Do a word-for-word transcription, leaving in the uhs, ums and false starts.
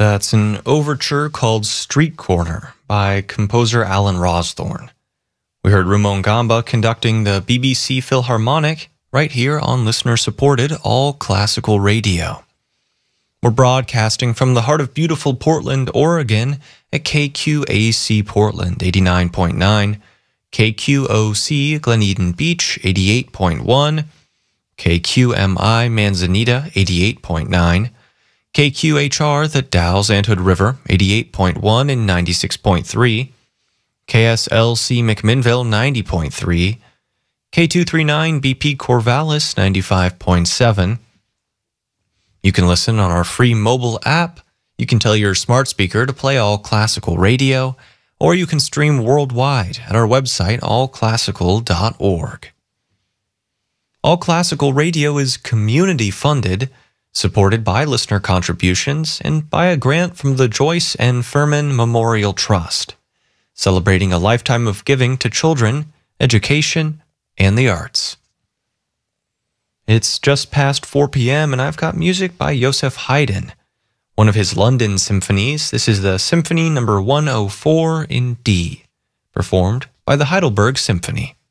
That's an overture called Street Corner by composer Alan Rawsthorne. We heard Ramon Gamba conducting the B B C Philharmonic right here on listener-supported All Classical Radio. We're broadcasting from the heart of beautiful Portland, Oregon at K Q A C Portland eighty-nine point nine, K Q O C Glen Eden Beach eighty-eight point one, K Q M I Manzanita eighty-eight point nine, K Q H R The Dalles Anthood River eighty-eight point one and ninety-six point three, K S L C McMinnville ninety point three, K two thirty-nine B P Corvallis ninety-five point seven. You can listen on our free mobile app. You can tell your smart speaker to play All Classical Radio, or you can stream worldwide at our website, all classical dot org. All Classical Radio is community-funded, supported by listener contributions, and by a grant from the Joyce and Furman Memorial Trust, celebrating a lifetime of giving to children, education, and the arts. It's just past four p.m., and I've got music by Joseph Haydn, one of his London symphonies. This is the Symphony number one oh four in D, performed by the Heidelberg Symphony.